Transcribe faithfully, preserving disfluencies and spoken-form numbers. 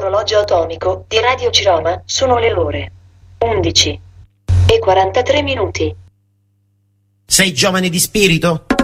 sull'orologio atomico di Radio Ciroma sono le ore undici e quarantatré minuti. Sei giovane di spirito?